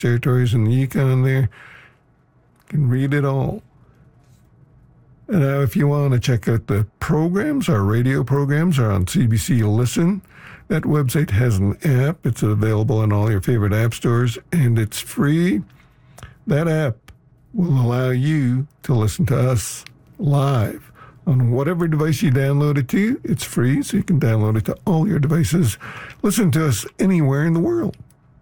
territories in the Yukon there. You can read it all. And if you want to check out the programs, our radio programs are on CBC Listen. That website has an app. It's available in all your favorite app stores, and it's free. That app will allow you to listen to us live on whatever device you download it to. It's free, so you can download it to all your devices. Listen to us anywhere in the world.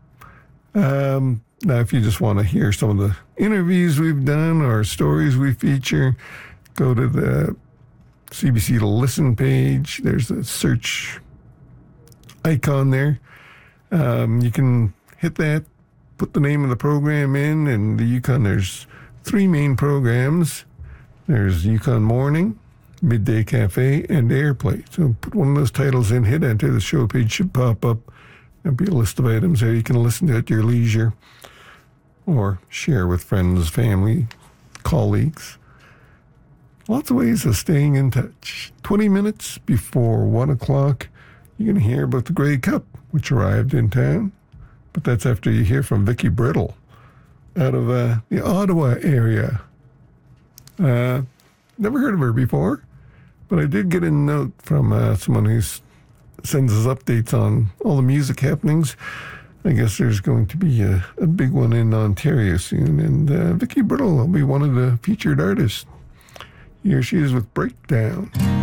Now, if you just want to hear some of the interviews we've done or stories we feature, go to the CBC Listen page. There's a search icon there. You can hit that, put the name of the program in, and the Yukon, there's 3 main programs. There's Yukon Morning, Midday Cafe, and Airplay. So put one of those titles in, hit enter, the show page should pop up. There'll be a list of items there. You can listen to it at your leisure or share with friends, family, colleagues. Lots of ways of staying in touch. 20 minutes before 1 o'clock, you're going to hear about the Grey Cup, which arrived in town. But that's after you hear from Vicky Brittle out of the Ottawa area. Never heard of her before, but I did get a note from someone who sends us updates on all the music happenings. I guess there's going to be a big one in Ontario soon, and Vicky Brittle will be one of the featured artists. Here she is with Breakdown.